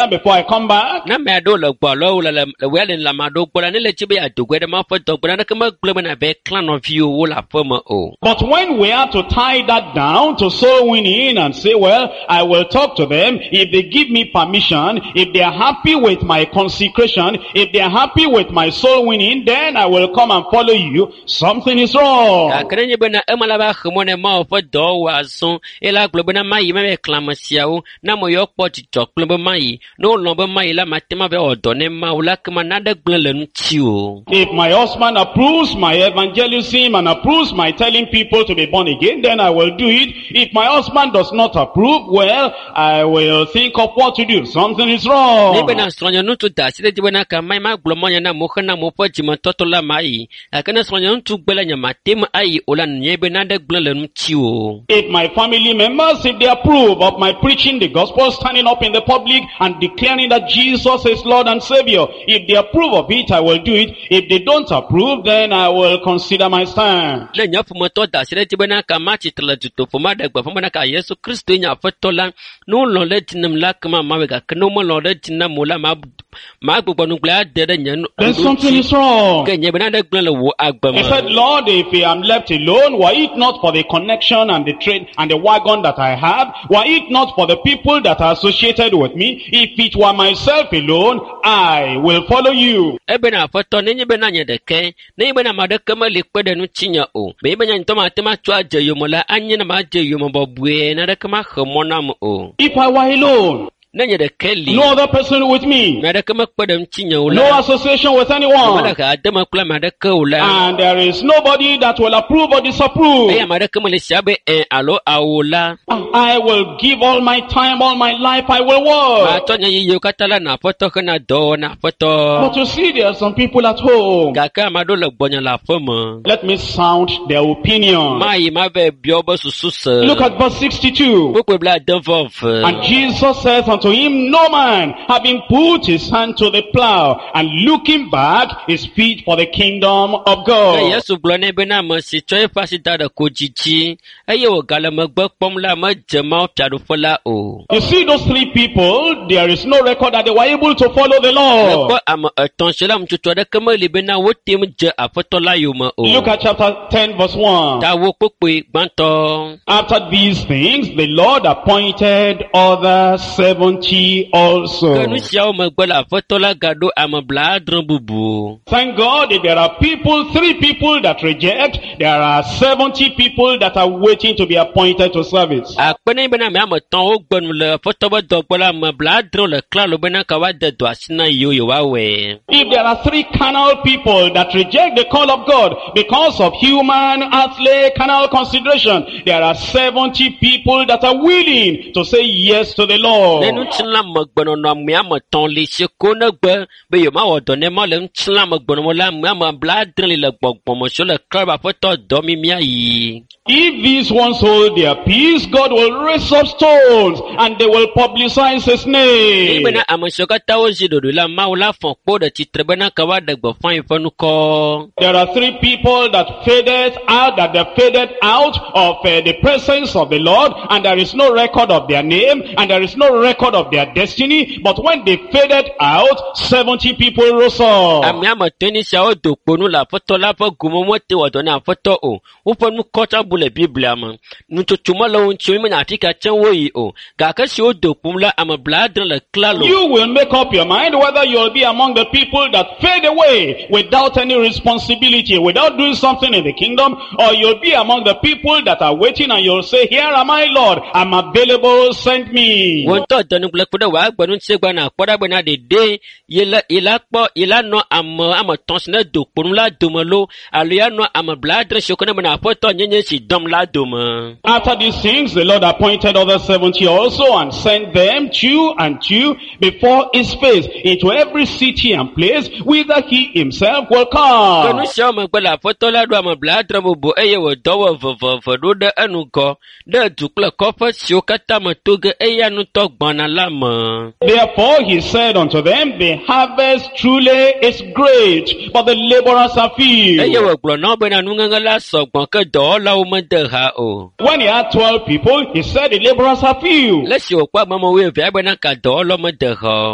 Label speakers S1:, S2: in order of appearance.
S1: before I come back.
S2: Na me do lo gbo lo le we le la ma do gbo na le chibe adugwe de ma fo to gbo na kama gbo na be clan of you wo la fo mo o.
S1: But when we have to tie that down to soul winning and say, well, I will talk to them if they give me permission, if they are happy with my consecration, if they are happy with my soul winning, then I will come and follow you. Something is wrong.
S2: Akrenye be na emala ba khmo ne ma fo do wa so ela gbo na mai me clan ma sia o na mo yo po ti tok gbo mai no lo be mai la matema be odo ne ma ula kama na de gbo le nti o.
S1: If my husband approves my evangelism and approves my telling people to be born again, then I will do it. If my husband does not approve, well, I will think of what to do. Something is wrong.
S2: Ebe na sonyo nutu da sile jiwe na ka mai ma glo monya na mo khana mo po jima toto la mai akana sonyo nutu gbela nya matem ai ola nyebe na de glo le nti o.
S1: If my family members, if they approve of my preaching the gospel, standing up in the public and declaring that Jesus is Lord and Savior, if they approve of it, I will do it. If they don't approve, then I will consider my stand.
S2: Le nya fu mo to da sile jiwe na ka ma chitla juto fu ma de gba fu ma na ka Yesu Kristo nya fa to la no lo le tinam la kama ma we ga kno mo lo le tinam mo la ma gbogbo nu gba de de nya.
S1: Then something is wrong.
S2: Ke nyebe na de gba le wo agba
S1: He said, Lord, if I am left alone, were it not for the connection and the trade and the wagon that I have, were it not for the people that are associated with me, if it were myself alone, I will follow you.
S2: Ebe na foto ne nyebe na nye de ke ne nyebe na ma de kama le kpe de nu chinya o be be nya ntoma tema twa je yo mo la anye na ma je yo mo bobue na de kama khmo na mo o.
S1: If I were alone,
S2: Na nye de kelly
S1: no other person with me,
S2: na de kama kpe de chinya o
S1: no
S2: la
S1: association with
S2: ma
S1: anyone,
S2: ka de ma kula ma de ke o la
S1: and there is nobody that will approve or disapprove,
S2: e ma de kama le shabe alo aola
S1: I will give all my time, all my life, I will
S2: ma
S1: work.
S2: to nya yo katala na foto kana do na foto
S1: But you see, there are some people at home.
S2: ga ka ma do le gbonya la fomo
S1: Let me sound their opinion.
S2: ma yi ma be biobo susu se
S1: Look at verse 62.
S2: ko bla de vof
S1: And Jesus says unto him, no man, having put his hand to the plow and looking back, is fit for the kingdom of God.
S2: Yesu gblɔ nɛ bena ame si tsɔ eƒe asi da ɖe ko dzidzi eye wògale megbe kpɔm la medze Mawu fiaɖuƒe la o.
S1: You see those three people, there is no record that they were able to follow the
S2: Ekpɔ
S1: Lord.
S2: ame etɔ̃ si la ŋutsotso aɖeke meli bena wotem dze aƒetɔ la yome o.
S1: Look at chapter 10 verse 1.
S2: Ta wo kpokpoe gbãtɔ.
S1: After these things, the Lord appointed other 70
S2: Ke nu
S1: also.
S2: siawo megbe la aƒetɔ la gaɖo ame blaadre bubu.
S1: Thank God, if there are people, 3 people that reject, there are 70 people that are waiting to be appointed to service.
S2: Akpe ne bena ame etɔ̃ wo gbe nu le aƒetɔ be dɔ gbɔ la ame blaadre le klalo bena ka woade dɔ asi na yewo yewoawɔe.
S1: If there are 3 carnal people that reject the call of God because of human, earthly, carnal consideration, there are 70 people that are willing to say yes to the
S2: Ne
S1: Lord.
S2: ŋutsila megbenɔnɔ ame ame etɔ̃ li si ko ne gbe be yewomawɔ dɔ ne ma le ŋutsila megbenɔnɔ la ame blaadre li le gbɔgbɔme tso le klalo be aƒetɔ dɔ mi míayi.
S1: If these ones hold their peace, God will raise up stones and they will publicize his
S2: Eye
S1: name.
S2: bena ame siwo katã wozi ɖoɖo la Mawu la fɔ kpo ɖe tsitre bena ka woaɖe gbeƒã yi ƒe nukɔ.
S1: There are 3 people that faded out of the presence of the Lord, and there is no record of their name, and there is no record of their destiny. But when they faded out, 70 people rose up.
S2: Ame ame etɔ̃ ni siawo do kponu le aƒetɔ la ƒe gome wote wɔ dɔ ne aƒetɔ o. Woƒe nukɔ tsã bu le Biblia me. Nutsotso mele wo ŋuti menya afi ka tsɛ woyi o. Gake siwo do kpom la ame blaadre le klalo.
S1: You will make up your mind whether you'll be among the people that fade away without any responsibility, without doing something in the kingdom, or you'll be among the people that are waiting and you'll say, here am I, Lord, I'm available, send me.
S2: Wo ŋutɔ dɔnu gblẽ kpe ɖe wò agbe nu tse gba na kpɔ ɖa bena ɖeɖe yela nɔ ame etɔ̃ si ne do kponu la dome lo alo ya nɔ ame blaadre siwo ke ne bena aƒetɔ nyenye si dɔm la dome.
S1: After these things, the Lord appointed other 70 also and sent them 2 and 2 before his face into every city and place whither he himself will
S2: Ke nu
S1: come.
S2: siawo megbe le aƒetɔ la ɖo ame blaadre bubu eye wòdɔ wɔ veveve ɖo ɖe enugɔ ɖe du kple kɔƒe siwo katã me to ge eya nutɔ gbɔna la me.
S1: Therefore he said unto them, the harvest truly is great, but the laborers are
S2: Eye
S1: few.
S2: wògblɔ na wo bena nuŋeŋe la sɔgbɔ ke dɔwɔlawo mede ha o.
S1: When he had 12 people, he said the laborers are few.
S2: Le si wòkpɔ ame 12 bena ka dɔwɔlawo mede ha o.